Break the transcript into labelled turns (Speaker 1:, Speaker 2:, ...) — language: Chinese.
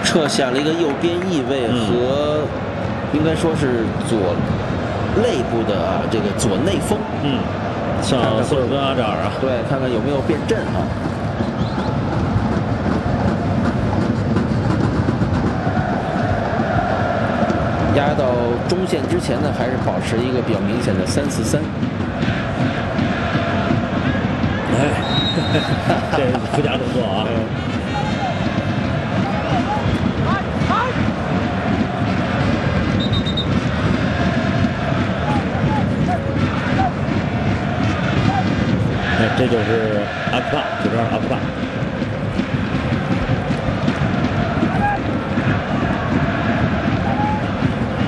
Speaker 1: 撤下了一个右边翼位和应该说是左肋部的这个左内锋。
Speaker 2: 像索尔根阿扎尔啊，
Speaker 1: 对，看看有没有变阵啊。压到中线之前呢，还是保持一个比较明显的3-4-3。
Speaker 2: 这是附加动作啊。这就是阿克帕，就这样阿克帕。